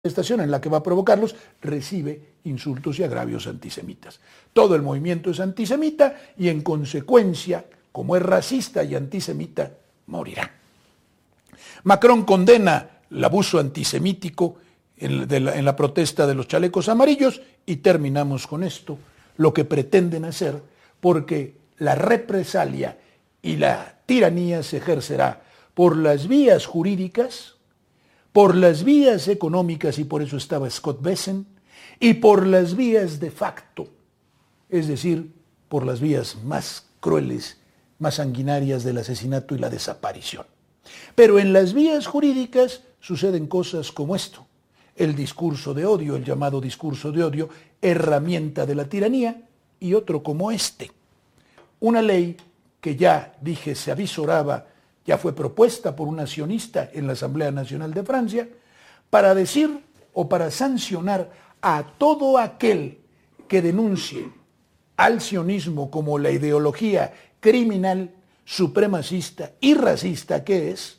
manifestación en la que va a provocarlos, recibe insultos y agravios antisemitas. Todo el movimiento es antisemita y en consecuencia, como es racista y antisemita, morirá. Macron condena el abuso antisemítico en la protesta de los chalecos amarillos y terminamos con esto, lo que pretenden hacer, porque la represalia y la tiranía se ejercerá por las vías jurídicas, por las vías económicas, y por eso estaba Scott Bessent, y por las vías de facto, es decir, por las vías más crueles, más sanguinarias del asesinato y la desaparición. Pero en las vías jurídicas suceden cosas como esto: el discurso de odio, el llamado discurso de odio, herramienta de la tiranía, y otro como este. Una ley que ya dije se avisoraba, ya fue propuesta por un sionista en la Asamblea Nacional de Francia, para decir o para sancionar a todo aquel que denuncie al sionismo como la ideología criminal, supremacista y racista que es,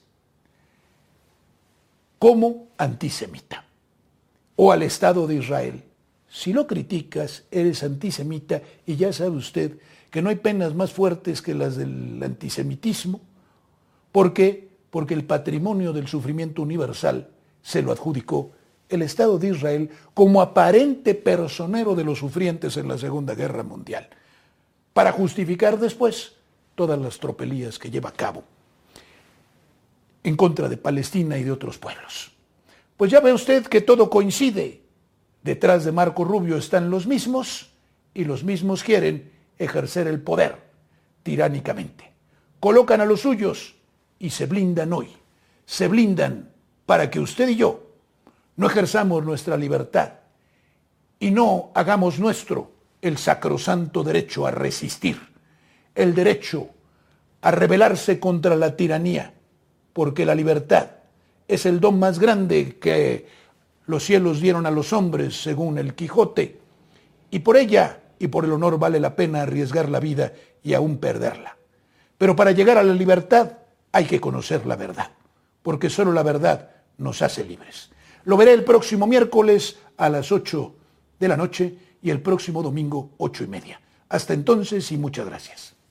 como antisemita, o al Estado de Israel. Si lo criticas, eres antisemita, y ya sabe usted que no hay penas más fuertes que las del antisemitismo. ¿Por qué? Porque el patrimonio del sufrimiento universal se lo adjudicó el Estado de Israel como aparente personero de los sufrientes en la Segunda Guerra Mundial, para justificar después todas las tropelías que lleva a cabo en contra de Palestina y de otros pueblos. Pues ya ve usted que todo coincide. Detrás de Marco Rubio están los mismos, y los mismos quieren ejercer el poder tiránicamente. Colocan a los suyos y se blindan hoy. Se blindan para que usted y yo no ejerzamos nuestra libertad y no hagamos nuestro el sacrosanto derecho a resistir, el derecho a rebelarse contra la tiranía, porque la libertad es el don más grande que los cielos dieron a los hombres, según el Quijote, y por ella y por el honor vale la pena arriesgar la vida y aún perderla. Pero para llegar a la libertad hay que conocer la verdad, porque solo la verdad nos hace libres. Lo veré el próximo miércoles a las 8 de la noche y el próximo domingo 8:30. Hasta entonces y muchas gracias.